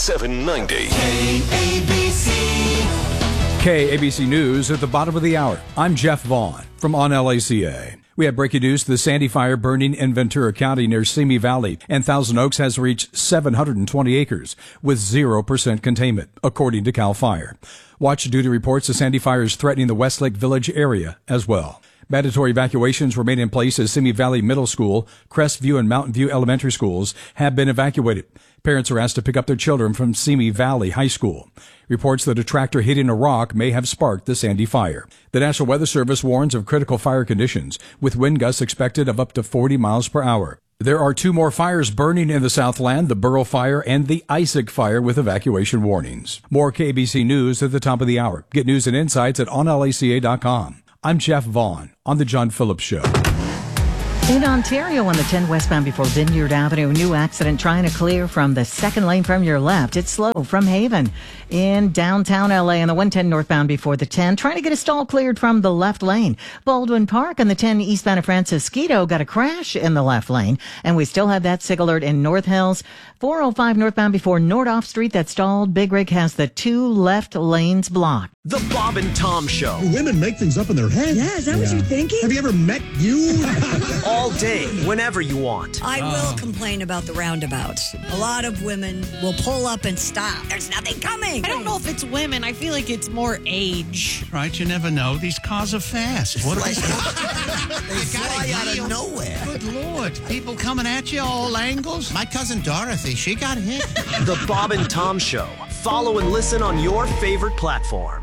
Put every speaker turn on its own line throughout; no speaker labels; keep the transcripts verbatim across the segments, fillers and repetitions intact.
seven ninety.
K A B C.
K A B C News at the bottom of the hour. I'm Jeff Vaughn from On L A C A. We have breaking news. The Sandy fire burning in Ventura County near Simi Valley and Thousand Oaks has reached seven hundred twenty acres with zero percent containment, according to CAL FIRE. Watch Duty reports the Sandy fire is threatening the Westlake Village area as well. Mandatory evacuations remain in place as Simi Valley Middle School, Crestview, and Mountain View Elementary Schools have been evacuated. Parents are asked to pick up their children from Simi Valley High School. Reports that a tractor hitting a rock may have sparked the Sandy fire. The National Weather Service warns of critical fire conditions, with wind gusts expected of up to forty miles per hour. There are two more fires burning in the Southland, the Burrow Fire and the Isaac Fire, with evacuation warnings. More K B C News at the top of the hour. Get news and insights at on L A C A dot com. I'm Jeff Vaughn on The John Phillips Show.
In Ontario on the ten westbound before Vineyard Avenue, new accident trying to clear from the second lane from your left. It's slow from Haven. In downtown L A on the one ten northbound before the ten, trying to get a stall cleared from the left lane. Baldwin Park on the ten eastbound of Francisquito got a crash in the left lane. And we still have that sig alert in North Hills. four oh five northbound before Nordoff Street that stalled. Big Rig has the two left lanes blocked.
The Bob and Tom Show.
Women make things up in their head.
Yeah, is that yeah. what you're thinking?
Have you ever met you?
All day, whenever you want.
I oh. will complain about the roundabouts. A lot of women will pull up and stop. There's nothing coming.
I don't know if it's women. I feel like it's more age.
Right, you never know. These cars are fast. What
like, they fly out of nowhere.
Good Lord. People coming at you all angles.
My cousin Dorothy, she got hit.
The Bob and Tom Show. Follow and listen on your favorite platform.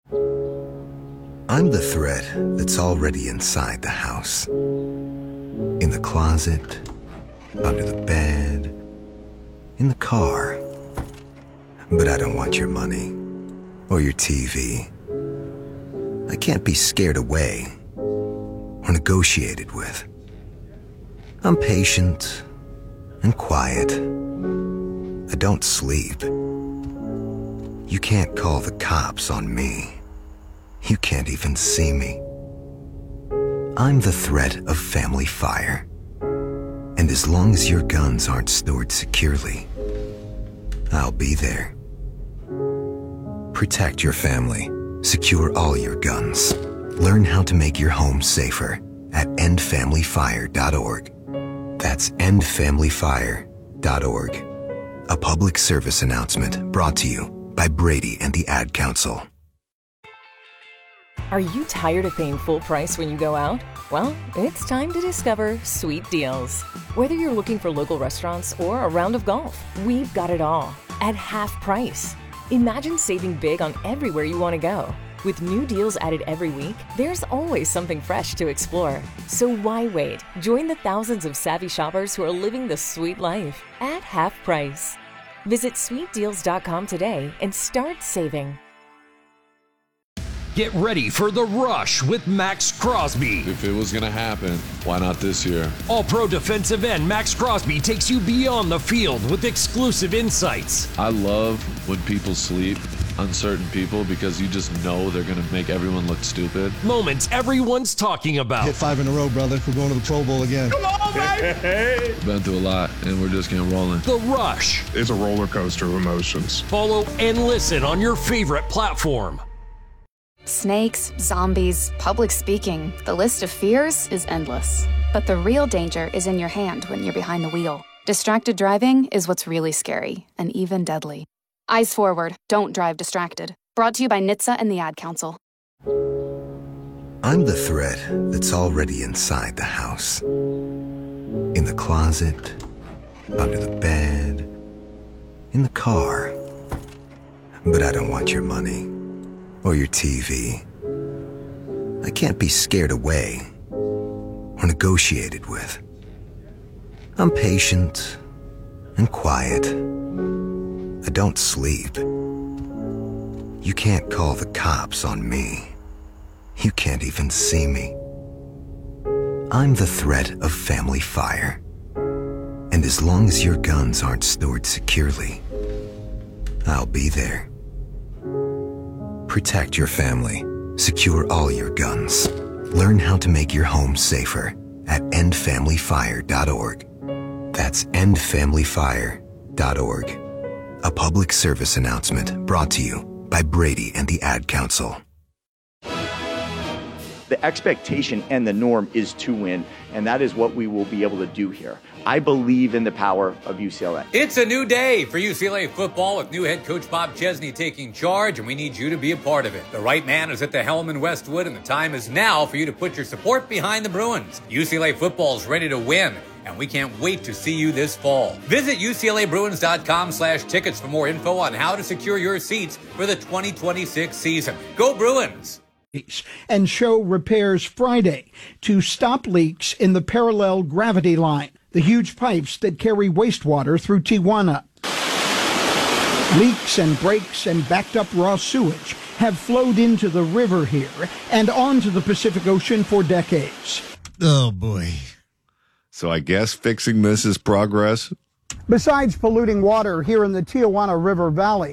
I'm the thread that's already inside the house. In the closet, under the bed, in the car. But I don't want your money or your T V. I can't be scared away or negotiated with. I'm patient and quiet. I don't sleep. You can't call the cops on me. You can't even see me. I'm the threat of family fire. And as long as your guns aren't stored securely, I'll be there. Protect your family. Secure all your guns. Learn how to make your home safer at end family fire dot org. That's end family fire dot org. A public service announcement brought to you by Brady and the Ad Council.
Are you tired of paying full price when you go out? Well, it's time to discover Sweet Deals. Whether you're looking for local restaurants or a round of golf, we've got it all at half price. Imagine saving big on everywhere you want to go. With new deals added every week, there's always something fresh to explore. So why wait? Join the thousands of savvy shoppers who are living the sweet life at half price. Visit sweet deals dot com today and start saving.
Get ready for The Rush with Max Crosby.
If it was going to happen, why not this year?
All-Pro defensive end Max Crosby takes you beyond the field with exclusive insights.
I love when people sleep, uncertain people, because you just know they're going to make everyone look stupid.
Moments everyone's talking about.
Hit five in a row, brother. We're going to the Pro Bowl again.
Come on, baby! Been through a lot, and we're just getting rolling.
The Rush.
It's a roller coaster of emotions.
Follow and listen on your favorite platform.
Snakes, zombies, public speaking. The list of fears is endless. But the real danger is in your hand when you're behind the wheel. Distracted driving is what's really scary and even deadly. Eyes forward. Don't drive distracted. Brought to you by N H T S A and the Ad Council.
I'm the thread that's already inside the house. In the closet, under the bed, in the car. But I don't want your money or your T V. I can't be scared away or negotiated with. I'm patient and quiet. I don't sleep. You can't call the cops on me. You can't even see me. I'm the threat of family fire. And as long as your guns aren't stored securely, I'll be there. Protect your family. Secure all your guns. Learn how to make your home safer at end family fire dot org. That's end family fire dot org. A public service announcement brought to you by Brady and the Ad Council.
The expectation and the norm is to win, and that is what we will be able to do here. I believe in the power of U C L A.
It's a new day for U C L A football with new head coach Bob Chesney taking charge, and we need you to be a part of it. The right man is at the helm in Westwood, and the time is now for you to put your support behind the Bruins. U C L A football is ready to win, and we can't wait to see you this fall. Visit U C L A Bruins dot com slash tickets for more info on how to secure your seats for the twenty twenty-six season. Go Bruins!
And show repairs Friday to stop leaks in the parallel gravity line, the huge pipes that carry wastewater through Tijuana. Leaks and breaks and backed up raw sewage have flowed into the river here and onto the Pacific Ocean for decades.
Oh, boy. So I guess fixing this is progress.
Besides polluting water here in the Tijuana River Valley,